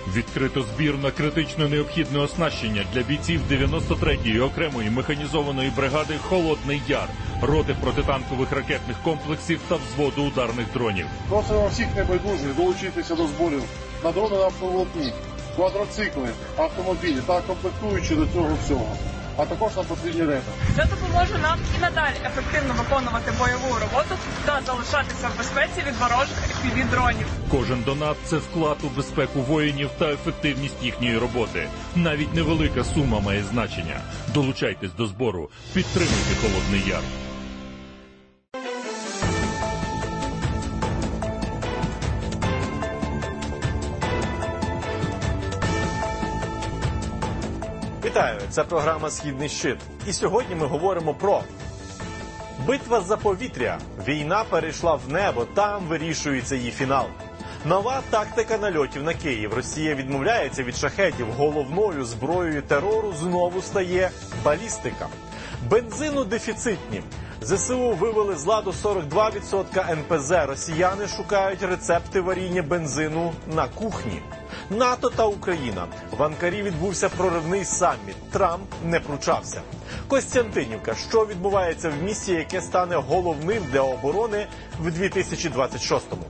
Відкрито збір на критично необхідне оснащення для бійців 93-ї окремої механізованої бригади «Холодний Яр», роти протитанкових ракетних комплексів та взводу ударних дронів. Просимо всіх небайдужих долучитися до зборів на дрони на автоволокні, квадроцикли, автомобілі та комплектуючі до цього всього, а також на потрібні речі. Це допоможе нам і надалі ефективно виконувати бойову роботу та залишатися в безпеці від ворожих FPV-дронів. Кожен донат – це вклад у безпеку воїнів та ефективність їхньої роботи. Навіть невелика сума має значення. Долучайтесь до збору. Підтримуйте «Холодний Яр». Вітаю! Це програма «Східний щит». І сьогодні ми говоримо про битва за повітря. Війна перейшла в небо, там вирішується її фінал. Нова тактика нальотів на Київ. Росія відмовляється від шахедів. Головною зброєю терору знову стає балістика. Бензину дефіцитні. ЗСУ вивели з ладу 42% НПЗ. Росіяни шукають рецепти варіння бензину на кухні. НАТО та Україна. В Анкарі відбувся проривний саміт. Трамп не пручався. Костянтинівка. Що відбувається в місті, яке стане головним для оборони в 2026-му?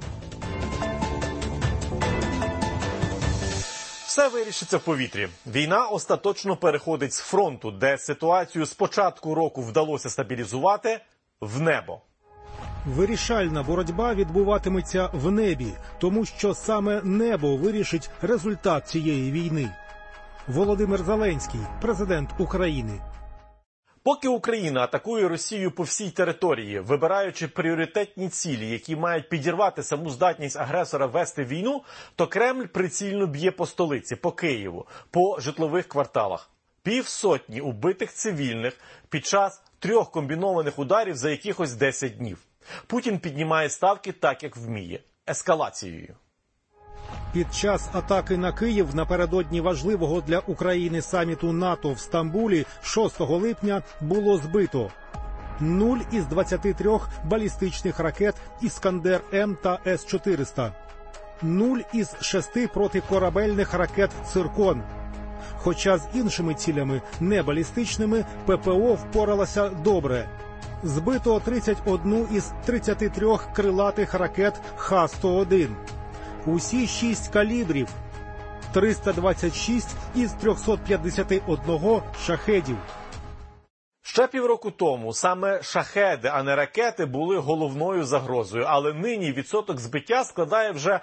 Все вирішиться в повітрі. Війна остаточно переходить з фронту, де ситуацію з початку року вдалося стабілізувати, в небо. Вирішальна боротьба відбуватиметься в небі, тому що саме небо вирішить результат цієї війни. Володимир Зеленський, президент України. Поки Україна атакує Росію по всій території, вибираючи пріоритетні цілі, які мають підірвати саму здатність агресора вести війну, то Кремль прицільно б'є по столиці, по Києву, по житлових кварталах. 50 убитих цивільних під час 3 комбінованих ударів за якихось 10 днів. Путін піднімає ставки так, як вміє – ескалацією. Під час атаки на Київ напередодні важливого для України саміту НАТО в Стамбулі 6 липня було збито 0 із 23 балістичних ракет «Іскандер-М» та С-400, 0 із 6 протикорабельних ракет «Циркон». Хоча з іншими цілями, не балістичними, ППО впоралася добре. Збито 31 із 33 крилатих ракет Х-101. Усі 6 калібрів, 326 із 351 шахедів. Ще півроку тому саме шахеди, а не ракети, були головною загрозою. Але нині відсоток збиття складає вже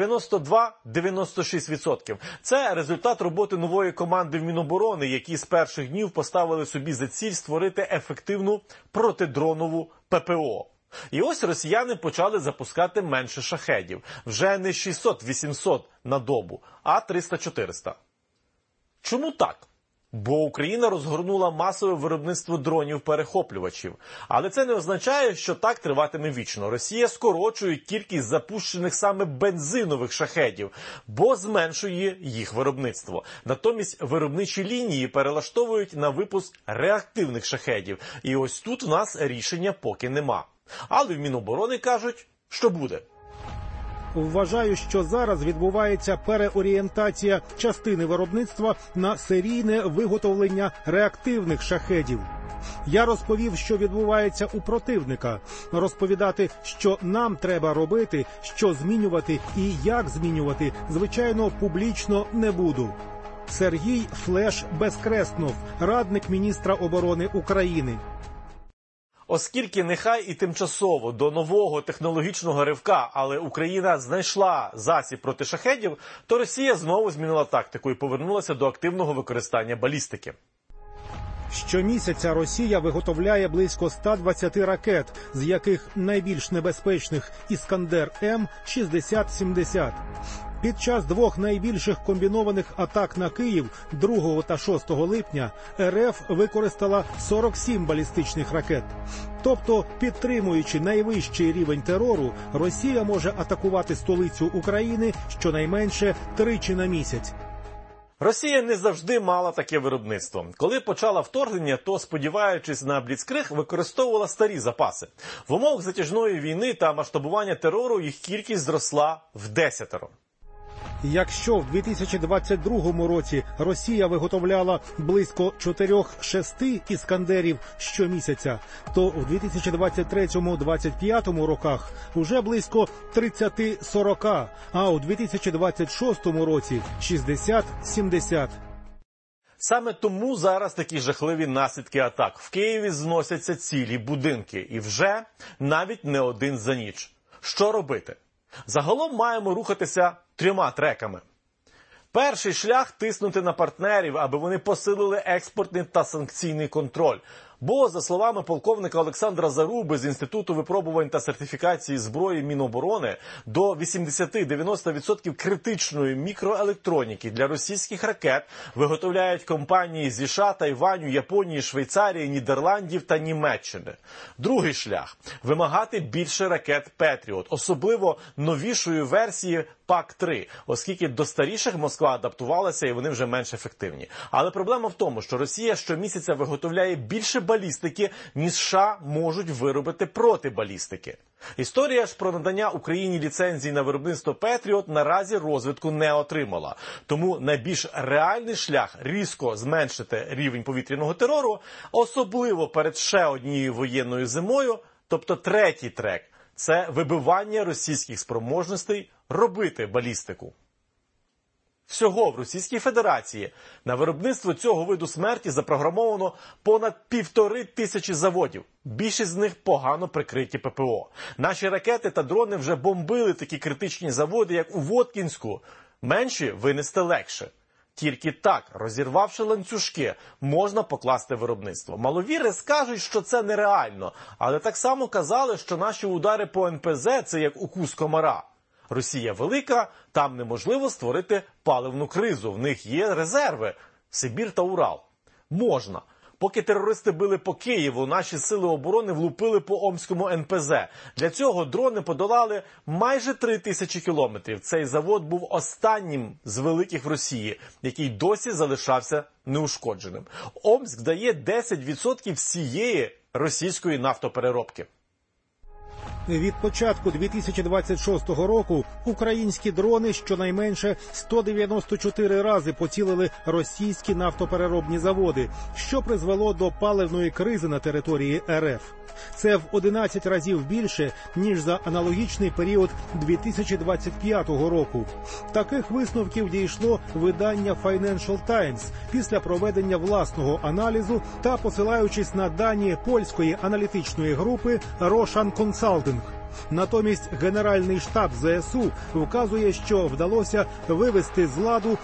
92-96%. Це результат роботи нової команди в Міноборони, які з перших днів поставили собі за ціль створити ефективну протидронову ППО. І ось росіяни почали запускати менше шахедів. Вже не 600-800 на добу, а 300-400. Чому так? Бо Україна розгорнула масове виробництво дронів-перехоплювачів. Але це не означає, що так триватиме вічно. Росія скорочує кількість запущених саме бензинових шахедів, бо зменшує їх виробництво. Натомість виробничі лінії перелаштовують на випуск реактивних шахедів. І ось тут в нас рішення поки нема. Але в Міноборони кажуть, що буде. Вважаю, що зараз відбувається переорієнтація частини виробництва на серійне виготовлення реактивних шахедів. Я розповів, що відбувається у противника. Розповідати, що нам треба робити, що змінювати і як змінювати, звичайно, публічно не буду. Сергій Флеш Безкреснов, радник міністра оборони України. Оскільки нехай і тимчасово до нового технологічного ривка, але Україна знайшла засіб проти шахедів, то Росія знову змінила тактику і повернулася до активного використання балістики. Щомісяця Росія виготовляє близько 120 ракет, з яких найбільш небезпечних «Іскандер-М» 60-70. Під час 2 найбільших комбінованих атак на Київ 2 та 6 липня РФ використала 47 балістичних ракет. Тобто, підтримуючи найвищий рівень терору, Росія може атакувати столицю України щонайменше 3 на місяць. Росія не завжди мала таке виробництво. Коли почала вторгнення, то, сподіваючись на бліцкриг, використовувала старі запаси. В умовах затяжної війни та масштабування терору їх кількість зросла в 10. Якщо в 2022 році Росія виготовляла близько 4-6 «Іскандерів» щомісяця, то в 2023-2025 роках уже близько 30-40, а у 2026 році 60-70. Саме тому зараз такі жахливі наслідки атак. В Києві зносяться цілі будинки. І вже навіть не один за ніч. Що робити? Загалом маємо рухатися 3 треками. Перший шлях – тиснути на партнерів, аби вони посилили експортний та санкційний контроль. Бо, за словами полковника Олександра Заруби з Інституту випробувань та сертифікації зброї Міноборони, до 80-90% критичної мікроелектроніки для російських ракет виготовляють компанії зі США, Тайваню, Японії, Швейцарії, Нідерландів та Німеччини. Другий шлях – вимагати більше ракет «Петріот», особливо новішої версії ПАК-3, оскільки до старіших Москва адаптувалася і вони вже менш ефективні. Але проблема в тому, що Росія щомісяця виготовляє більше балістики, ніж США можуть виробити протибалістики. Історія ж про надання Україні ліцензій на виробництво «Петріот» наразі розвитку не отримала. Тому найбільш реальний шлях різко зменшити рівень повітряного терору, особливо перед ще однією воєнною зимою, тобто третій трек – це вибивання російських спроможностей робити балістику. Всього в Російській Федерації на виробництво цього виду смерті запрограмовано понад 1500 заводів. Більшість з них погано прикриті ППО. Наші ракети та дрони вже бомбили такі критичні заводи, як у Воткінську. Менші винести легше. Тільки так, розірвавши ланцюжки, можна покласти виробництво. Маловіри скажуть, що це нереально, але так само казали, що наші удари по НПЗ – це як укус комара. Росія велика, там неможливо створити паливну кризу, в них є резерви – Сибір та Урал. Можна. Поки терористи били по Києву, наші сили оборони влупили по Омському НПЗ. Для цього дрони подолали майже 3000 кілометрів. Цей завод був останнім з великих в Росії, який досі залишався неушкодженим. Омськ дає 10% всієї російської нафтопереробки. Від початку 2026 року українські дрони щонайменше 194 рази поцілили російські нафтопереробні заводи, що призвело до паливної кризи на території РФ. Це в 11 разів більше, ніж за аналогічний період 2025 року. Таких висновків дійшло видання Financial Times після проведення власного аналізу та посилаючись на дані польської аналітичної групи Roshan Consulting. Натомість Генеральний штаб ЗСУ вказує, що вдалося вивести з ладу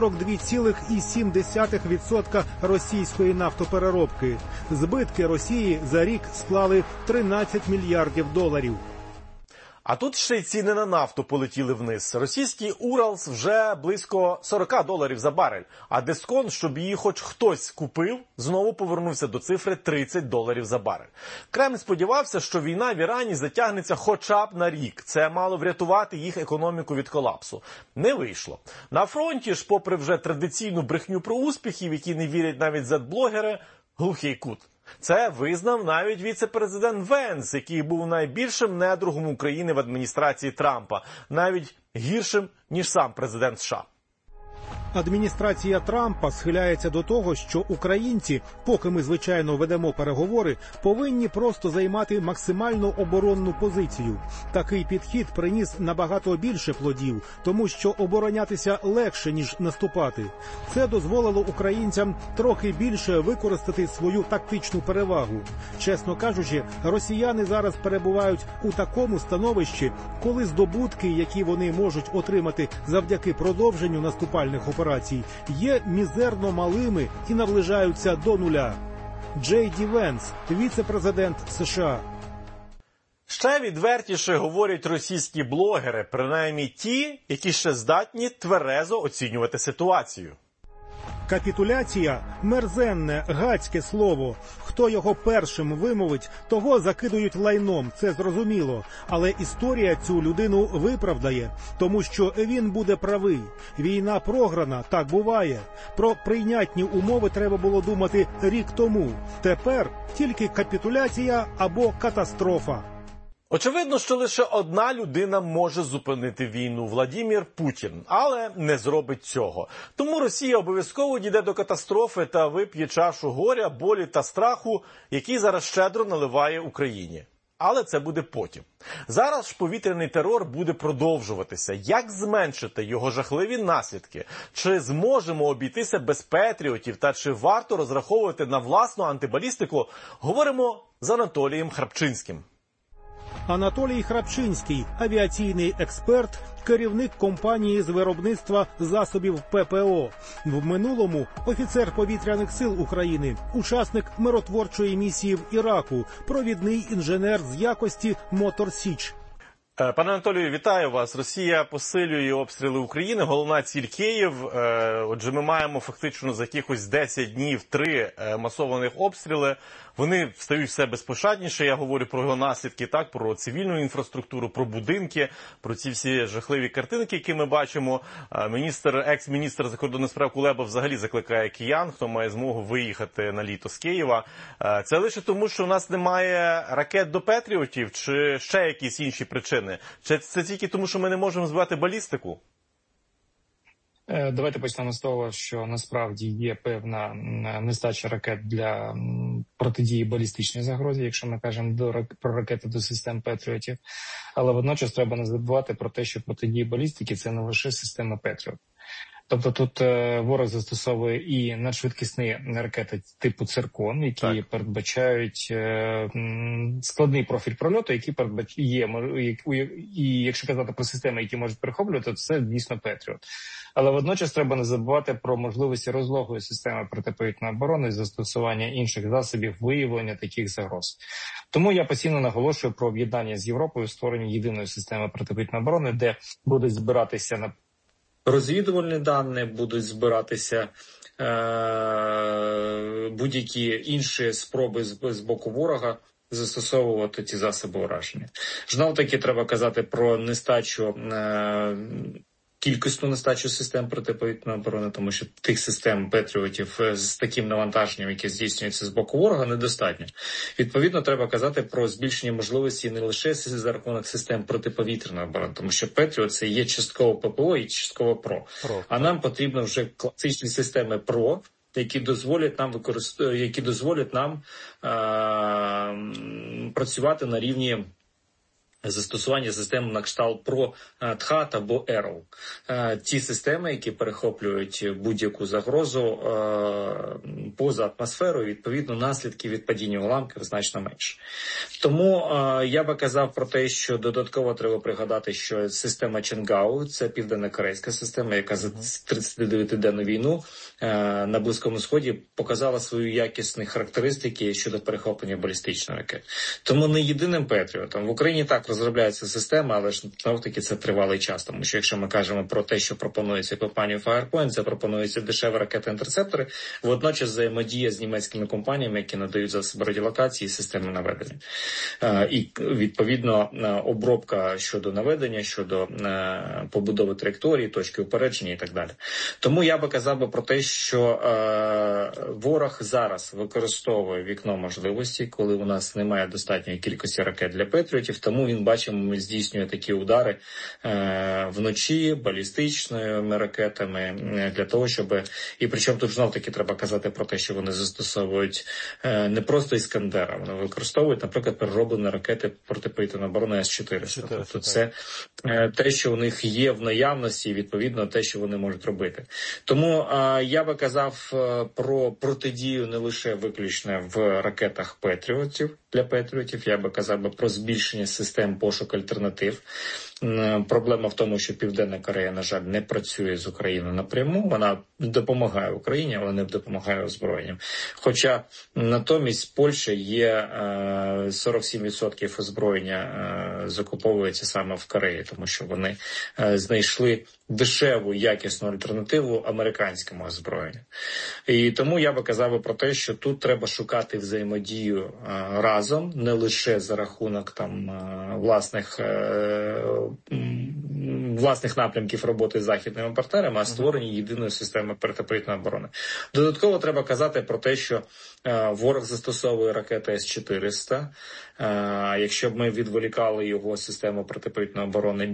42,7% російської нафтопереробки. Збитки Росії за рік склали $13 мільярдів. А тут ще й ціни на нафту полетіли вниз. Російський Уралс вже близько $40 за барель, а дисконт, щоб її хоч хтось купив, знову повернувся до цифри $30 за барель. Кремль сподівався, що війна в Ірані затягнеться хоча б на рік. Це мало врятувати їх економіку від колапсу. Не вийшло. На фронті ж, попри вже традиційну брехню про успіхів, які не вірять навіть зет-блогери, глухий кут. Це визнав навіть віце-президент Венс, який був найбільшим недругом України в адміністрації Трампа, навіть гіршим, ніж сам президент США. Адміністрація Трампа схиляється до того, що українці, поки ми, звичайно, ведемо переговори, повинні просто займати максимально оборонну позицію. Такий підхід приніс набагато більше плодів, тому що оборонятися легше, ніж наступати. Це дозволило українцям трохи більше використати свою тактичну перевагу. Чесно кажучи, росіяни зараз перебувають у такому становищі, коли здобутки, які вони можуть отримати завдяки продовженню наступальних операцій, є мізерно малими і наближаються до нуля. Джей Ді Венс, віце-президент США. Ще відвертіше говорять російські блогери, принаймні ті, які ще здатні тверезо оцінювати ситуацію. Капітуляція – мерзенне, гадське слово. Хто його першим вимовить, того закидують лайном, це зрозуміло. Але історія цю людину виправдає, тому що він буде правий. Війна програна, так буває. Про прийнятні умови треба було думати рік тому. Тепер тільки капітуляція або катастрофа. Очевидно, що лише одна людина може зупинити війну – Владімір Путін, але не зробить цього. Тому Росія обов'язково дійде до катастрофи та вип'є чашу горя, болі та страху, який зараз щедро наливає Україні. Але це буде потім. Зараз ж повітряний терор буде продовжуватися. Як зменшити його жахливі наслідки? Чи зможемо обійтися без патріотів та чи варто розраховувати на власну антибалістику? Говоримо з Анатолієм Храпчинським. Анатолій Храпчинський – авіаційний експерт, керівник компанії з виробництва засобів ППО. В минулому – офіцер повітряних сил України, учасник миротворчої місії в Іраку, провідний інженер з якості «Мотор Січ». Пане Анатолію, вітаю вас. Росія посилює обстріли України, головна ціль Київ. Отже, ми маємо фактично за якихось 10 днів 3 масованих обстріли. Вони стають все безпощадніше. Я говорю про його наслідки, так, про цивільну інфраструктуру, про будинки, про ці всі жахливі картинки, які ми бачимо. Екс-міністр закордонних справ Кулеба взагалі закликає киян, хто має змогу виїхати на літо з Києва. Це лише тому, що у нас немає ракет до патріотів, чи ще якісь інші причини? Чи це тільки тому, що ми не можемо збивати балістику? Давайте почнемо з того, що насправді є певна нестача ракет для протидії балістичній загрозі, якщо ми кажемо про ракети до систем Петріотів. Але водночас треба не забувати про те, що протидія балістики – це не лише система Петріот. Тобто тут ворог застосовує і надшвидкісні ракети типу «Циркон», які передбачають складний профіль прольоту, який є, і якщо казати про системи, які можуть перехоплювати, то це дійсно «Петріот». Але водночас треба не забувати про можливості розлогої системи протиповітряної оборони і застосування інших засобів виявлення таких загроз. Тому я постійно наголошую про об'єднання з Європою, створення єдиної системи протиповітряної оборони, де будуть збиратися на розвідувальні дані, будуть збиратися будь-які інші спроби з боку ворога застосовувати ці засоби ураження. Знов-таки треба казати про нестачу, кількісну нестачу систем протиповітряної оборони, тому що тих систем патріотів з таким навантаженням, яке здійснюється з боку ворога, недостатньо. Відповідно, треба казати про збільшення можливості не лише за рахунок систем протиповітряної оборони, тому що Петріот – це є частково ППО і частково ПРО. А нам потрібно вже класичні системи ПРО, які дозволять нам працювати на рівні застосування систем на кшталт ПРО, ТХАТ або Arrow. Ті системи, які перехоплюють будь-яку загрозу поза атмосферою, відповідно, наслідки від падіння уламків значно менше. Тому я би казав про те, що додатково треба пригадати, що система Ченгау – це південнокорейська система, яка за 39-денну війну на Близькому Сході показала свої якісні характеристики щодо перехоплення балістичної ракети. Тому не єдиним Петріотом. В Україні так розробляється система, але ж знов-таки це тривалий час, тому що якщо ми кажемо про те, що пропонується компанією Firepoint, це пропонується дешеві ракети-інтерцептори, водночас взаємодія з німецькими компаніями, які надають засоби радіолокації і системи наведення. І, відповідно, обробка щодо наведення, щодо побудови траєкторії, точки упередження і так далі. Тому я би казав про те, що ворог зараз використовує вікно можливості, коли у нас немає достатньої кількості ракет для Петріотів, тому він, бачимо, здійснює такі удари вночі балістичними ракетами для того, щоб... І причому тут знов-таки треба казати про те, що вони застосовують не просто «Іскандера», вони використовують, наприклад, перероблені ракети протиповітряної оборони С-400. Тобто це те, що у них є в наявності, і, відповідно, те, що вони можуть робити. Тому я би казав про протидію не лише виключно в ракетах Петріотів, для Петріотів, я би казав про збільшення систем пошуку альтернатив. Проблема в тому, що Південна Корея, на жаль, не працює з Україною напряму. Вона допомагає Україні, але не допомагає озброєнням. Хоча натомість Польща є 47% озброєння закуповується саме в Кореї, тому що вони знайшли дешеву, якісну альтернативу американському озброєнню. І тому я би казав про те, що тут треба шукати взаємодію разом, не лише за рахунок там власних власних напрямків роботи з західними партнерами, а створення єдиної системи протиповітряної оборони. Додатково треба казати про те, що ворог застосовує ракети С-400. Якщо б ми відволікали його систему протиповітряної оборони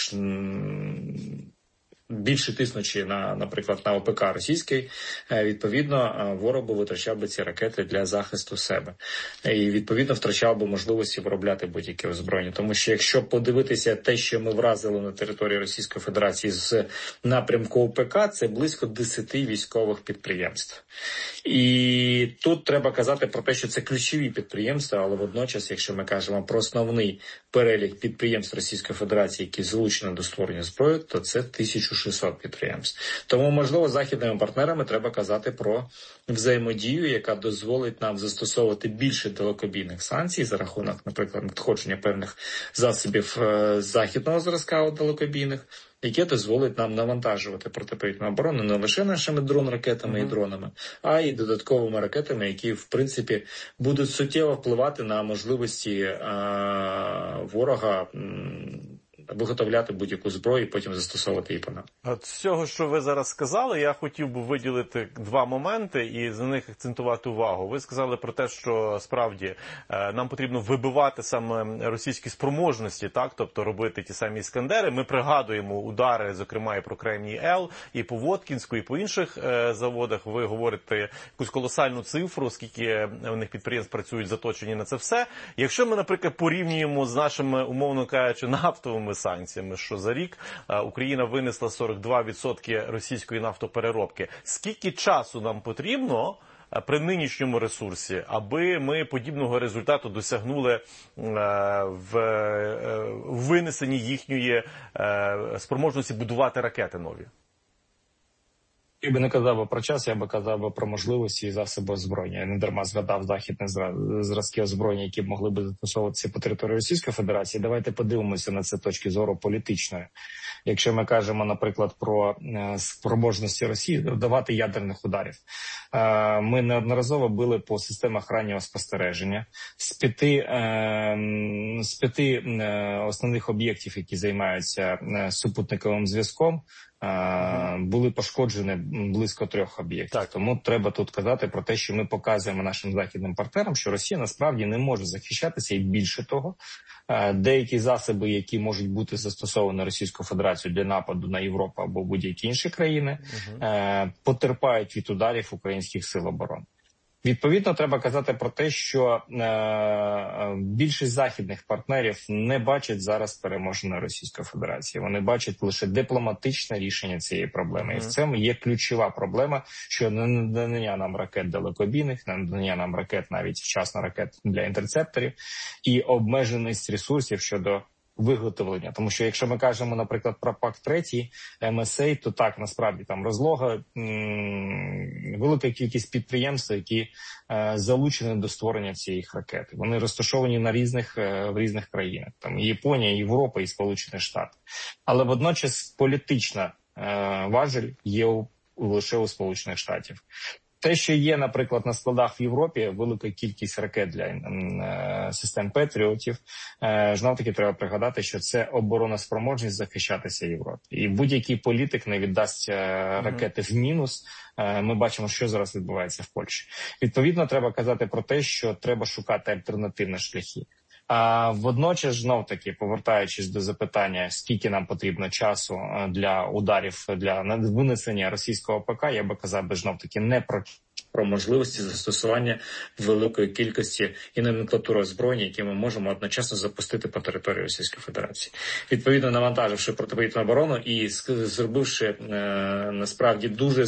більше тиснучи наприклад, на ОПК російський, відповідно, ворог би витрачав би ці ракети для захисту себе. І, відповідно, втрачав би можливості виробляти будь-які озброєння. Тому що, якщо подивитися те, що ми вразили на території Російської Федерації з напрямку ОПК, це близько 10 військових підприємств. І тут треба казати про те, що це ключові підприємства, але водночас, якщо ми кажемо про основний перелік підприємств Російської Федерації, які залучені до створення зброї, то це 1600 підприємств. Тому, можливо, з західними партнерами треба казати про взаємодію, яка дозволить нам застосовувати більше далекобійних санкцій за рахунок, наприклад, надходження певних засобів західного зразка далекобійних, яке дозволить нам навантажувати протиповітряну оборону не лише нашими дрон-ракетами і дронами, а й додатковими ракетами, які, в принципі, будуть суттєво впливати на можливості ворога виготовляти будь-яку зброю і потім застосовувати її по нам. От з цього, що ви зараз сказали, я хотів би виділити два моменти і за них акцентувати увагу. Ви сказали про те, що справді нам потрібно вибивати саме російські спроможності, так, тобто робити ті самі «Іскандери». Ми пригадуємо удари, зокрема, і про Кремній Л, і по Воткінську, і по інших заводах. Ви говорите якусь колосальну цифру, скільки у них підприємств працюють заточені на це все. Якщо ми, наприклад, порівнюємо з нашими, умовно кажучи, нафтовими санкціями, що за рік Україна винесла 42% російської нафтопереробки. Скільки часу нам потрібно при нинішньому ресурсі, аби ми подібного результату досягнули в винесенні їхньої спроможності будувати ракети нові? Я би не казав би про час, я би казав би про можливості і засоби озброєння. Я не дарма згадав західні зразки озброєння, які б могли б застосовуватися по території Російської Федерації. Давайте подивимося на це з точки зору політичної. Якщо ми кажемо, наприклад, про спроможності Росії давати ядерних ударів. Ми неодноразово били по системах раннього спостереження. З п'яти основних об'єктів, які займаються супутниковим зв'язком, були пошкоджені близько 3 об'єктів. Тому треба тут казати про те, що ми показуємо нашим західним партнерам, що Росія насправді не може захищатися, і більше того, деякі засоби, які можуть бути застосовані Російською Федерацією для нападу на Європу або будь-які інші країни, потерпають від ударів українських сил оборони. Відповідно, треба казати про те, що більшість західних партнерів не бачать зараз переможної Російської Федерації. Вони бачать лише дипломатичне рішення цієї проблеми. І в цьому є ключова проблема, що надання нам ракет далекобійних, надання нам ракет, навіть вчасно ракет для інтерцепторів, і обмеженість ресурсів щодо виготовлення. Тому що якщо ми кажемо, наприклад, про ПАК-3, МСА, то так, насправді там розлога, велика кількість підприємств, які залучені до створення цієї ракет. Вони розташовані в різних країнах. Там і Японія, і Європа, і Сполучені Штати. Але водночас політична важель є лише у Сполучених Штатів. Те, що є, наприклад, на складах в Європі, велика кількість ракет для систем Петріотів, знов-таки треба пригадати, що це обороноспроможність захищатися Європі. І будь-який політик не віддасть ракети в мінус. Ми бачимо, що зараз відбувається в Польщі. Відповідно, треба казати про те, що треба шукати альтернативні шляхи. А водночас, знов-таки, повертаючись до запитання, скільки нам потрібно часу для ударів, для винесення російського ПК, я би казав би, знов-таки, не про можливості застосування великої кількості і номенклатури озброєння, які ми можемо одночасно запустити по території Російської Федерації. Відповідно, навантаживши протиповітряну оборону і зробивши насправді дуже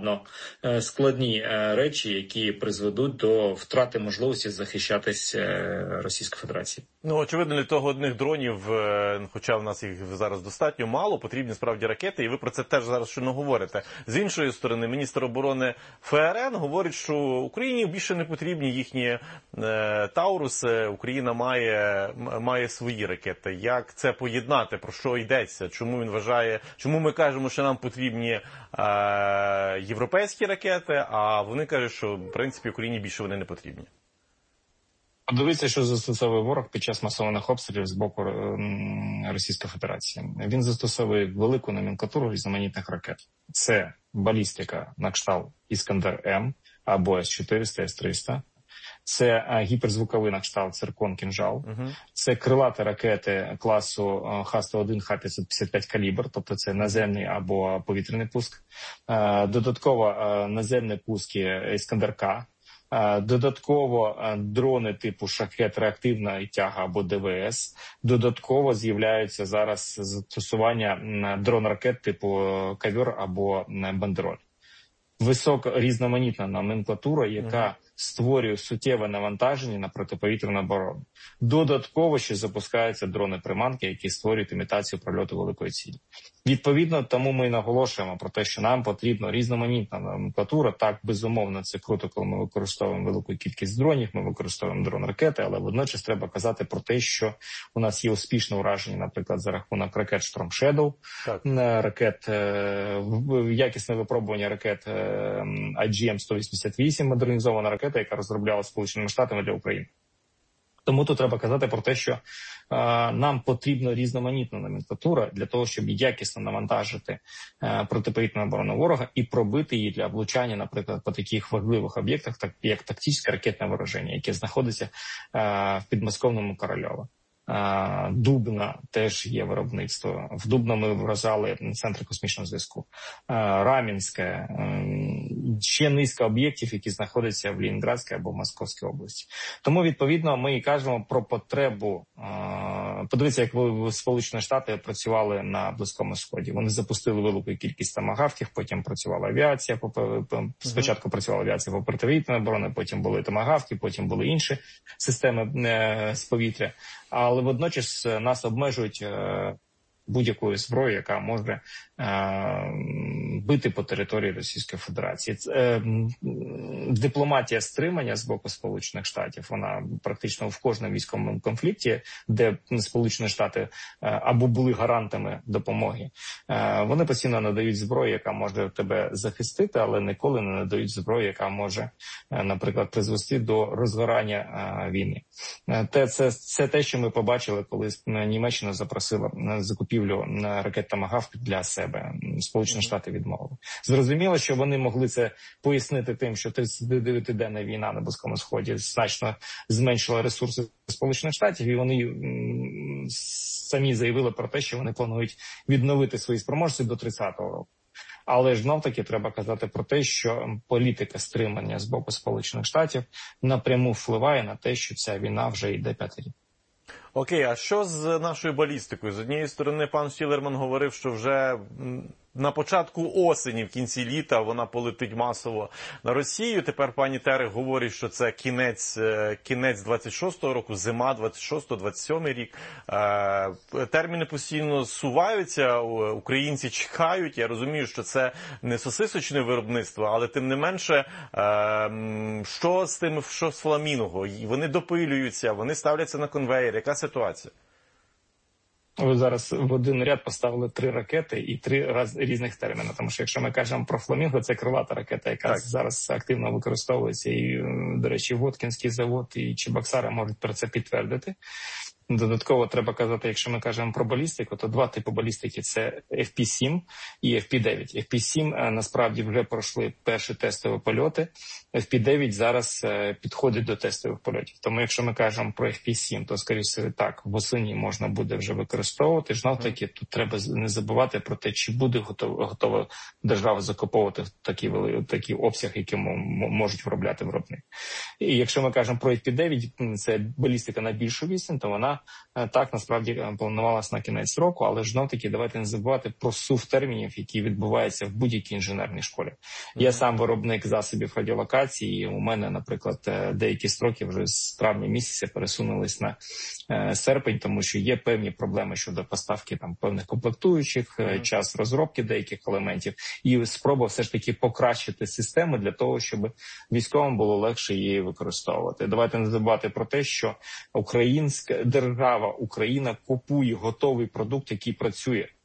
складні речі, які призведуть до втрати можливості захищатись Російської Федерації. Ну, очевидно, для того одних дронів, хоча в нас їх зараз достатньо мало, потрібні справді ракети, і ви про це теж зараз щойно говорите. З іншої сторони, міністр оборони ФРН говорить, що Україні більше не потрібні їхні Тауруси, Україна має свої ракети. Як це поєднати? Про що йдеться? Чому він вважає, чому ми кажемо, що нам потрібні європейські ракети, а вони кажуть, що в принципі Україні більше вони не потрібні? Подивіться, що застосовує ворог під час масованих обстрілів з боку Російської Федерації. Він застосовує велику номенклатуру різноманітних ракет. Це балістика на кшталт «Іскандер-М» або С-400, С-300. Це гіперзвуковий на кшталт «Циркон», «Кінжал». Це крилаті ракети класу Х-101, Х-555 «Калібр», тобто це наземний або повітряний пуск. Додатково наземні пуски «Іскандер-К». Додатково дрони типу «Шахет», реактивна тяга або ДВС. Додатково з'являються зараз застосування дрон-ракет типу «Ковер» або «Бандероль». Висока різноманітна номенклатура, яка створює суттєве навантаження на протиповітряну оборону. Додатково ще запускаються дрони-приманки, які створюють імітацію прольоту великої цілі. Відповідно, тому ми наголошуємо про те, що нам потрібна різноманітна номенклатура. Так, безумовно, це круто, коли ми використовуємо велику кількість дронів, ми використовуємо дрон-ракети, але водночас треба казати про те, що у нас є успішне ураження, наприклад, за рахунок ракет Storm Shadow, ракет, якісне випробування ракет IGM-188, модернізована ракета, яка розроблялася Сполученими Штатами для України. Тому тут треба казати про те, що нам потрібна різноманітна номенклатура для того, щоб якісно навантажити протиповітряну оборону ворога і пробити її для влучання, наприклад, по таких важливих об'єктах, так як тактичне ракетне вороження, яке знаходиться в підмосковному Корольово. Дубна теж є виробництво. В Дубно ми вражали центри космічного зв'язку. Рамінське, ще низка об'єктів, які знаходяться в Ленінградській або в Московській області. Тому, відповідно, ми і кажемо про потребу. Подивіться, як Сполучені Штати працювали на Близькому Сході. Вони запустили велику кількість томагавків, потім працювала авіація. Спочатку працювала авіація по протиповітряній обороні, потім були томагавки, потім були інші системи з повітря. Але водночас нас обмежують будь-якою зброєю, яка може бити по території Російської Федерації. Дипломатія стримання з боку Сполучених Штатів, вона практично в кожному військовому конфлікті, де Сполучені Штати або були гарантами допомоги, вони постійно надають зброю, яка може тебе захистити, але ніколи не надають зброю, яка може, наприклад, призвести до розгорання війни. Це те, що ми побачили, коли Німеччина запросила закупівлю ракет «Томагавк» для себе. Сполучені Штати відмовили. Зрозуміло, що вони могли це пояснити тим, що 39-денна війна на Близькому Сході значно зменшила ресурси Сполучених Штатів, і вони самі заявили про те, що вони планують відновити свої спроможності до 30-го року. Але ж знов-таки треба казати про те, що політика стримання з боку Сполучених Штатів напряму впливає на те, що ця війна вже йде 5-й рік. Окей, а що з нашою балістикою? З однієї сторони, пан Штілерман говорив, що вже на початку осені, в кінці літа, вона полетить масово на Росію. Тепер пані Терех говорить, що це кінець 26-го року, зима 26-27 рік. Терміни постійно зсуваються, українці чекають. Я розумію, що це не сосисочне виробництво, але тим не менше, що з фламінго? Вони допилюються, вони ставляться на конвейер. Яка ситуація? Ви зараз в один ряд поставили 3 ракети і 3 різних терміни. Тому що якщо ми кажемо про «Фламінго», це крилата ракета, яка зараз активно використовується. І, до речі, Воткінський завод і Чебоксари можуть про це підтвердити. Додатково треба казати, якщо ми кажемо про балістику, то 2 типи балістики – це FP-7 і FP-9. FP-7 насправді вже пройшли перші тестові польоти, FP-9 зараз підходить до тестових польотів. Тому якщо ми кажемо про FP-7, то, скоріше так, восені можна буде вже використовувати. Знов-таки тут треба не забувати про те, чи буде готова держава закуповувати такий обсяг, який можуть виробляти виробник. І якщо ми кажемо про FP-9, це балістика на більшу відстань, то вона так, насправді, планувалася на кінець року, але ж знов-таки давайте не забувати про сув термінів, які відбуваються в будь-якій інженерній школі. Я сам виробник засобів радіолокації, і у мене, наприклад, деякі строки вже з травня місяця пересунулись на серпень, тому що є певні проблеми щодо поставки там певних комплектуючих, час розробки деяких елементів, і спроба все ж таки покращити систему для того, щоб військовим було легше її використовувати. Давайте не забувати про те, що українська держава, Україна купує готовий продукт, який працює.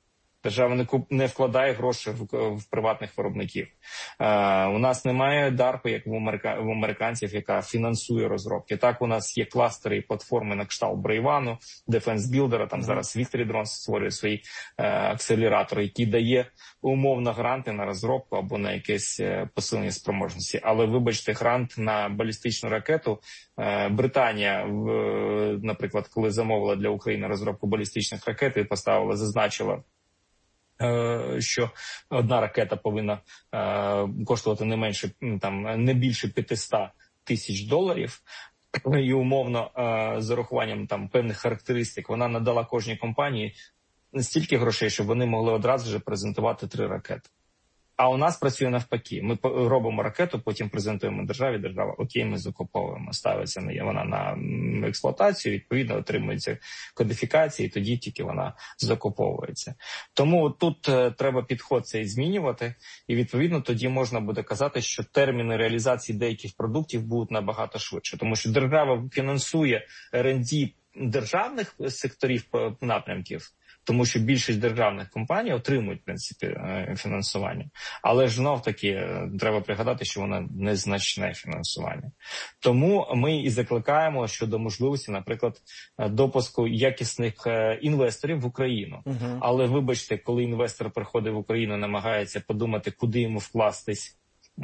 Держава не вкладає гроші в приватних виробників. У нас немає DARPA, як в американців, яка фінансує розробки. Так, у нас є кластери і платформи на кшталт Брейвану, Defense Builder, там зараз Victory Drones створює свої акселератори, які дає умовно гранти на розробку або на якесь посилення спроможності. Але, вибачте, грант на балістичну ракету Британія, наприклад, коли замовила для України розробку балістичних ракет і зазначила, що одна ракета повинна коштувати не більше 500 тисяч доларів, і умовно з урахуванням певних характеристик вона надала кожній компанії стільки грошей, щоб вони могли одразу ж презентувати 3 ракети. А у нас працює навпаки. Ми робимо ракету, потім презентуємо державі, держава окей, ми закуповуємо. Ставиться вона на експлуатацію, відповідно отримується кодифікація, і тоді тільки вона закуповується. Тому тут треба підход цей змінювати, і відповідно тоді можна буде казати, що терміни реалізації деяких продуктів будуть набагато швидше. Тому що держава фінансує R&D державних секторів напрямків, тому що більшість державних компаній отримують, в принципі, фінансування. Але ж знов-таки треба пригадати, що воно незначне фінансування. Тому ми і закликаємо щодо можливості, наприклад, допуску якісних інвесторів в Україну. Але, вибачте, коли інвестор приходить в Україну, намагається подумати, куди йому вкластись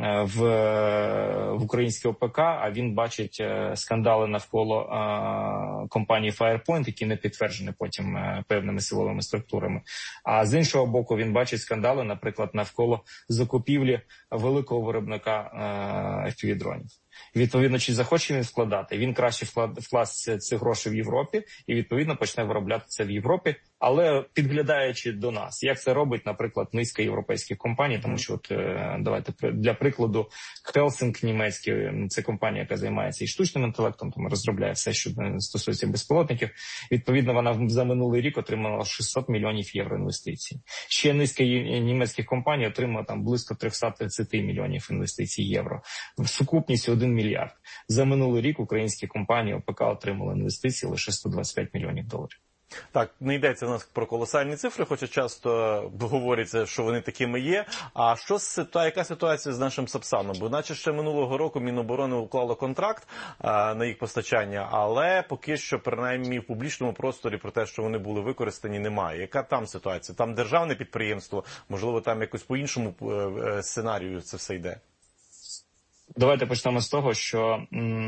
в українське ОПК, а він бачить скандали навколо компанії Firepoint, які не підтверджені потім певними силовими структурами. А з іншого боку, він бачить скандали, наприклад, навколо закупівлі великого виробника FPV-дронів. Відповідно, чи захоче він вкладати? Він краще вкласти ці гроші в Європі і, відповідно, почне виробляти це в Європі, але підглядаючи до нас. Як це робить, наприклад, низка європейських компаній, тому що, давайте, для прикладу, Helsing німецький, це компанія, яка займається і штучним інтелектом, тому розробляє все, що стосується безпілотників. Відповідно, вона за минулий рік отримала 600 мільйонів євро інвестицій. Ще низка німецьких компаній отримала близько 330 мільйонів інвестицій євро. В сукупність 1 мільярд. За минулий рік українські компанії ОПК отримали інвестиції лише 125 мільйонів доларів. Так, не йдеться в нас про колосальні цифри, хоча часто говориться, що вони такими є. А яка ситуація з нашим Сапсаном? Бо наче ще минулого року Міноборони уклало контракт на їх постачання, але поки що, принаймні, в публічному просторі про те, що вони були використані, немає. Яка там ситуація? Там державне підприємство, можливо, там якось по іншому сценарію це все йде? Давайте почнемо з того, що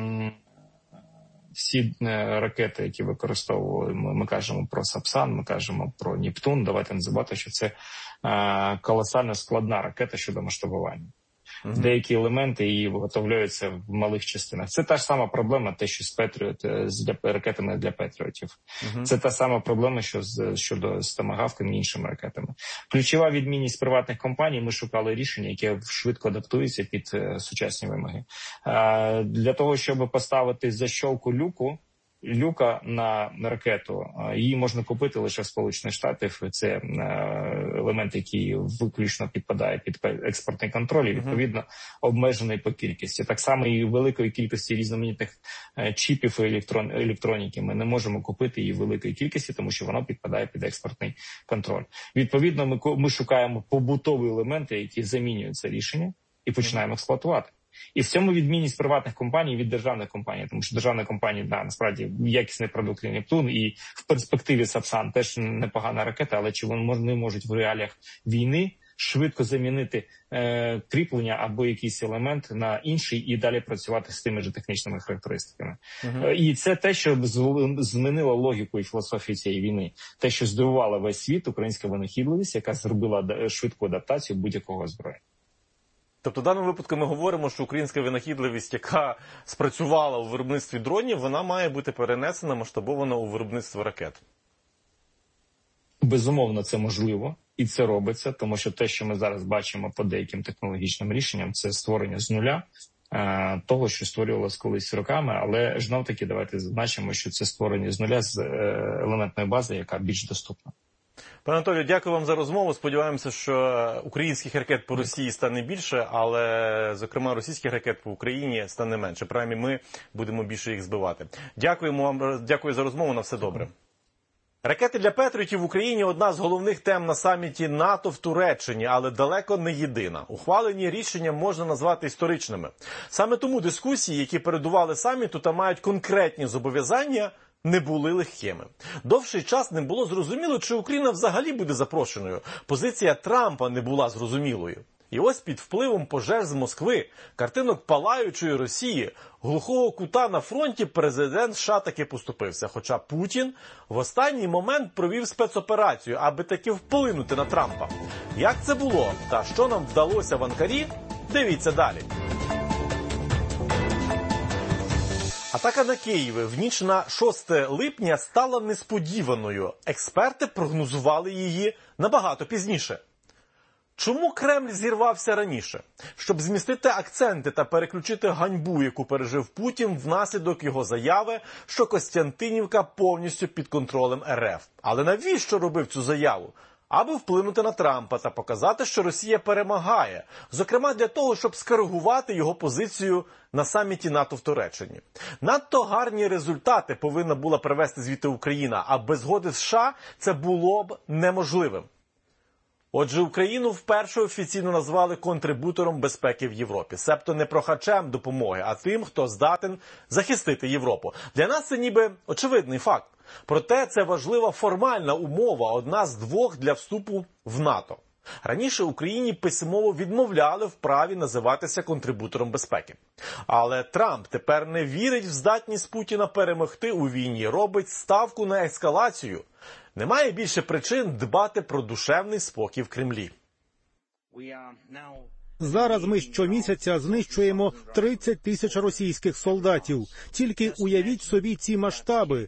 всі ракети, які використовували, ми кажемо про Сапсан, ми кажемо про Нептун, давайте не забувати, що це колосально складна ракета щодо масштабування. Деякі елементи її виготовляються в малих частинах. Це та ж сама проблема, те, що з Петріот, з ракетами для Петріотів. Це та сама проблема, що щодо з томагавками і іншими ракетами. Ключова відмінність приватних компаній, ми шукали рішення, яке швидко адаптується під сучасні вимоги. Для того, щоб поставити защолку люка на ракету, її можна купити лише в Сполучених Штатах. Це елемент, який виключно підпадає під експортний контроль і, відповідно, обмежений по кількості. Так само і великої кількості різноманітних чіпів і електроніки ми не можемо купити її великої кількості, тому що воно підпадає під експортний контроль. Відповідно, ми шукаємо побутові елементи, які замінюють це рішення, і починаємо експлуатувати. І в цьому відмінність приватних компаній від державних компаній, тому що державна компанія, насправді, якісний продукт Нептун, і в перспективі Сапсан теж непогана ракета, але чи вони можуть в реаліях війни швидко замінити кріплення або якийсь елемент на інший і далі працювати з тими ж технічними характеристиками. І це те, що змінило логіку і філософію цієї війни. Те, що здивувало весь світ, українська винахідливість, яка зробила швидку адаптацію будь-якого озброєння. Тобто в даному випадку ми говоримо, що українська винахідливість, яка спрацювала у виробництві дронів, вона має бути перенесена, масштабована у виробництво ракет. Безумовно, це можливо. І це робиться, тому що те, що ми зараз бачимо по деяким технологічним рішенням, це створення з нуля того, що створювалося колись роками, але знов-таки давайте зазначимо, що це створення з нуля з елементної бази, яка більш доступна. Пане Анатолію, дякую вам за розмову. Сподіваємося, що українських ракет по Росії стане більше, але, зокрема, російських ракет по Україні стане менше. Принаймні, ми будемо більше їх збивати. Дякуємо вам, дякую за розмову, на все добре. Ракети для Петріотів в Україні – одна з головних тем на саміті НАТО в Туреччині, але далеко не єдина. Ухвалені рішення можна назвати історичними. Саме тому дискусії, які передували саміту та мають конкретні зобов'язання, не були легкими. Довший час не було зрозуміло, чи Україна взагалі буде запрошеною. Позиція Трампа не була зрозумілою. І ось під впливом пожеж з Москви, картинок палаючої Росії, глухого кута на фронті президент США таки поступився. Хоча Путін в останній момент провів спецоперацію, аби таки вплинути на Трампа. Як це було та що нам вдалося в Анкарі, дивіться далі. Атака на Київ в ніч на 6 липня стала несподіваною. Експерти прогнозували її набагато пізніше. Чому Кремль зірвався раніше? Щоб змістити акценти та переключити ганьбу, яку пережив Путін внаслідок його заяви, що Костянтинівка повністю під контролем РФ. Але навіщо робив цю заяву? Аби вплинути на Трампа та показати, що Росія перемагає. Зокрема для того, щоб скоригувати його позицію на саміті НАТО в Туреччині. Надто гарні результати повинна була привести звідти Україна, а без згоди США це було б неможливим. Отже, Україну вперше офіційно назвали контрибутором безпеки в Європі. Себто не прохачем допомоги, а тим, хто здатен захистити Європу. Для нас це ніби очевидний факт. Проте це важлива формальна умова, одна з двох для вступу в НАТО. Раніше Україні письмово відмовляли в праві називатися контрибутором безпеки. Але Трамп тепер не вірить в здатність Путіна перемогти у війні, робить ставку на ескалацію. Немає більше причин дбати про душевний спокій в Кремлі. Зараз ми щомісяця знищуємо 30 тисяч російських солдатів. Тільки уявіть собі ці масштаби.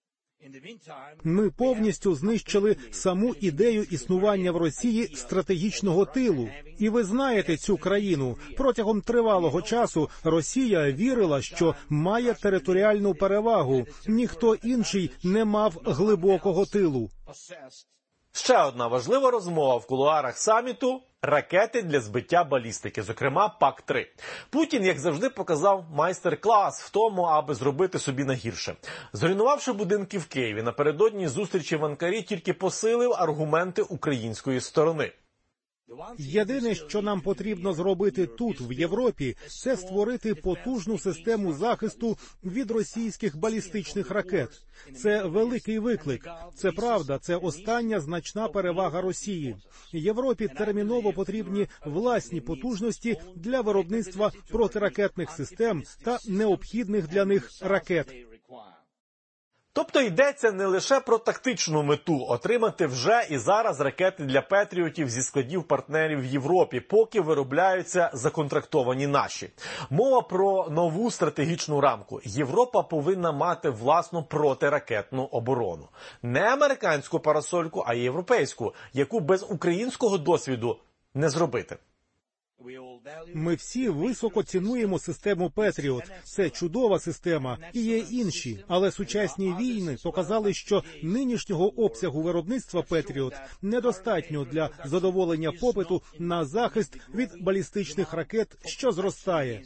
Ми повністю знищили саму ідею існування в Росії стратегічного тилу. І ви знаєте цю країну. Протягом тривалого часу Росія вірила, що має територіальну перевагу. Ніхто інший не мав глибокого тилу. Ще одна важлива розмова в кулуарах саміту – ракети для збиття балістики, зокрема ПАК-3. Путін, як завжди, показав майстер-клас в тому, аби зробити собі нагірше. Зруйнувавши будинки в Києві, напередодні зустрічі в Анкарі тільки посилив аргументи української сторони. Єдине, що нам потрібно зробити тут, в Європі, це створити потужну систему захисту від російських балістичних ракет. Це великий виклик. Це правда, це остання значна перевага Росії. Європі терміново потрібні власні потужності для виробництва протиракетних систем та необхідних для них ракет. Тобто йдеться не лише про тактичну мету – отримати вже і зараз ракети для Петріотів зі складів партнерів в Європі, поки виробляються законтрактовані наші. Мова про нову стратегічну рамку. Європа повинна мати власну протиракетну оборону. Не американську парасольку, а європейську, яку без українського досвіду не зробити. Ми всі високо цінуємо систему «Петріот». Це чудова система, і є інші. Але сучасні війни показали, що нинішнього обсягу виробництва «Петріот» недостатньо для задоволення попиту на захист від балістичних ракет, що зростає.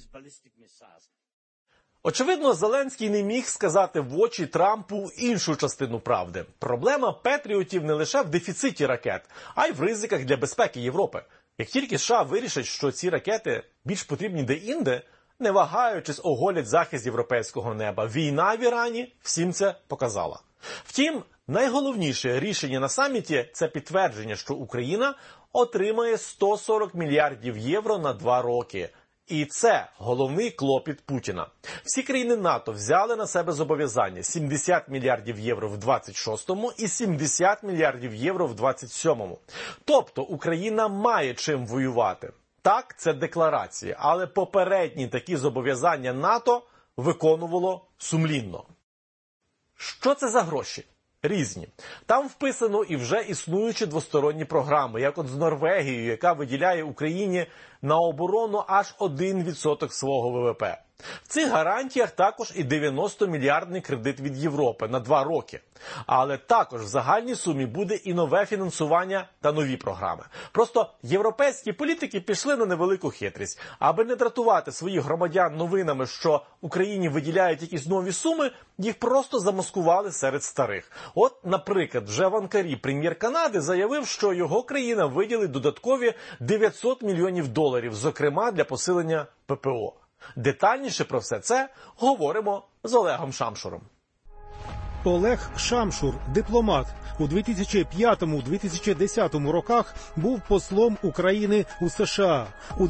Очевидно, Зеленський не міг сказати в очі Трампу іншу частину правди. Проблема Петріотів не лише в дефіциті ракет, а й в ризиках для безпеки Європи. Як тільки США вирішать, що ці ракети більш потрібні де-інде, не вагаючись оголять захист європейського неба. Війна в Ірані всім це показала. Втім, найголовніше рішення на саміті – це підтвердження, що Україна отримає 140 мільярдів євро на 2 роки. І це головний клопіт Путіна. Всі країни НАТО взяли на себе зобов'язання 70 мільярдів євро в 26-му і 70 мільярдів євро в 27-му. Тобто Україна має чим воювати. Так, це декларації, але попередні такі зобов'язання НАТО виконувало сумлінно. Що це за гроші? Різні. Там вписано і вже існуючі двосторонні програми, як от з Норвегією, яка виділяє Україні на оборону аж 1% свого ВВП. В цих гарантіях також і 90-мільярдний кредит від Європи на 2 роки. Але також в загальній сумі буде і нове фінансування та нові програми. Просто європейські політики пішли на невелику хитрість. Аби не дратувати своїх громадян новинами, що Україні виділяють якісь нові суми, їх просто замаскували серед старих. От, наприклад, вже в Анкарі прем'єр Канади заявив, що його країна виділить додаткові $900 мільйонів, зокрема для посилення ППО. Детальніше про все це говоримо з Олегом Шамшуром. Олег Шамшур, дипломат, у 2005-2010 роках був послом України у США. У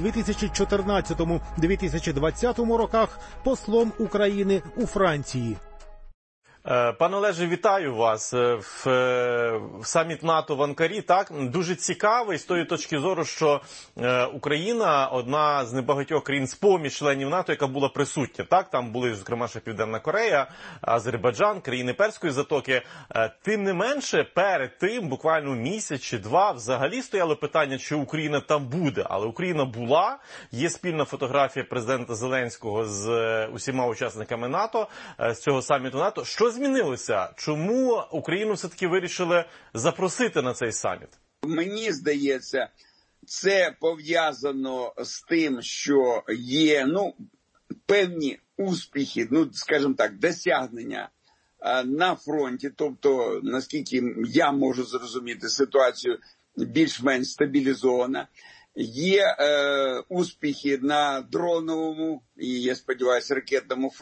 2014-2020 роках послом України у Франції. Пане Олеже, вітаю вас в саміт НАТО в Анкарі. Так, дуже цікавий з тої точки зору, що Україна одна з небагатьох країн з-поміж членів НАТО, яка була присутня. Так, там були, зокрема, ще Південна Корея, Азербайджан, країни Перської затоки. Тим не менше, перед тим, буквально місяць чи два, взагалі стояло питання, чи Україна там буде. Але Україна була. Є спільна фотографія президента Зеленського з усіма учасниками НАТО, з цього саміту НАТО. Що змінилося? Чому Україну все-таки вирішили запросити на цей саміт? Мені здається, це пов'язано з тим, що є певні успіхи, скажімо так, досягнення на фронті. Тобто, наскільки я можу зрозуміти, ситуацію більш-менш стабілізована. Є успіхи на дроновому і, я сподіваюся, ракетному фронті.